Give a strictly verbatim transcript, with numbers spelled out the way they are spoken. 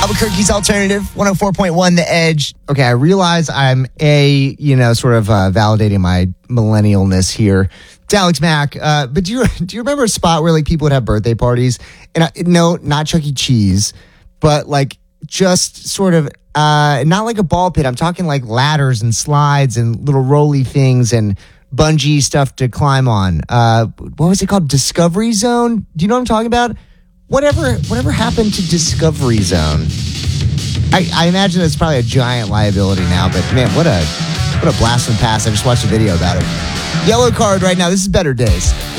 Albuquerque's Alternative, one oh four point one The Edge. Okay, I realize I'm a, you know, sort of uh, validating my millennialness here. It's Alex Mack. Uh, but do you do you remember a spot where like people would have birthday parties? And I, no, not Chuck E. Cheese, but like just sort of uh, not like a ball pit. I'm talking like ladders and slides and little rolly things and bungee stuff to climb on. Uh, what was it called? Discovery Zone? Do you know what I'm talking about? Whatever whatever happened to Discovery Zone? I, I imagine it's probably a giant liability now, but man, what a what a blast from the past. I just watched a video about it. Yellow card right now. This is Better Days.